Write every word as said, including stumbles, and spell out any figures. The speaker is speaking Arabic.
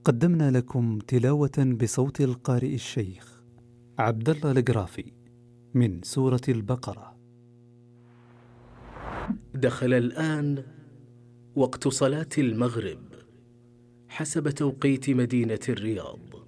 قدمنا لكم تلاوة بصوت القارئ الشيخ عبد الله القرافي من سورة البقرة. دخل الآن وقت صلاة المغرب حسب توقيت مدينة الرياض.